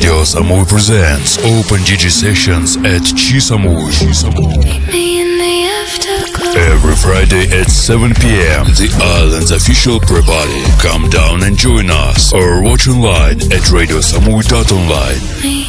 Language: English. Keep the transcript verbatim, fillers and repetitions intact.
Radio Samui presents Open D J Sessions at Chi Samui. Every Friday at seven p m the island's official pre-party. Come down and join us or watch online at radio samui dot online.